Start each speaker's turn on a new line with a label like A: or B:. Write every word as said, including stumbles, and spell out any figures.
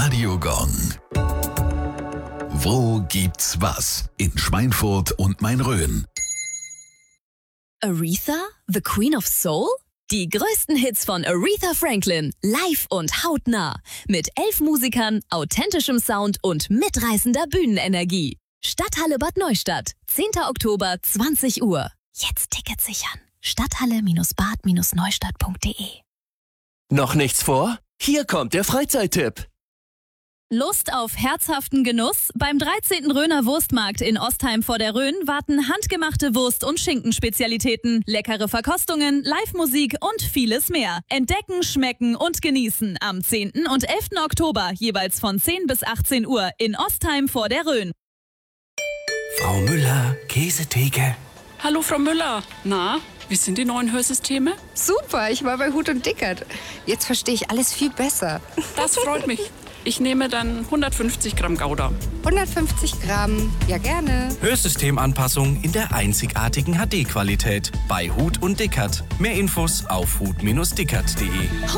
A: Radio Gong. Wo gibt's was? In Schweinfurt und Main-Rhön.
B: Aretha, the Queen of Soul? Die größten Hits von Aretha Franklin, live und hautnah. Mit elf Musikern, authentischem Sound und mitreißender Bühnenenergie. Stadthalle Bad Neustadt, zehnter Oktober, zwanzig Uhr. Jetzt Tickets sichern. Stadthalle-bad-neustadt punkt de.
C: Noch nichts vor? Hier kommt der Freizeittipp.
B: Lust auf herzhaften Genuss? Beim dreizehnten Rhöner Wurstmarkt in Ostheim vor der Rhön warten handgemachte Wurst- und Schinkenspezialitäten, leckere Verkostungen, Live-Musik und vieles mehr. Entdecken, schmecken und genießen am zehnten und elften Oktober, jeweils von zehn bis achtzehn Uhr in Ostheim vor der Rhön.
D: Frau Müller, Käsetheke.
E: Hallo Frau Müller. Na, wie sind die neuen Hörsysteme?
F: Super, ich war bei Huth und Dickert. Jetzt verstehe ich alles viel besser.
E: Das freut mich. Ich nehme dann hundertfünfzig Gramm Gouda.
F: hundertfünfzig Gramm, ja gerne.
D: Hörsystemanpassung in der einzigartigen H D-Qualität bei Huth und Dickert. Mehr Infos auf huth Bindestrich dickert punkt de.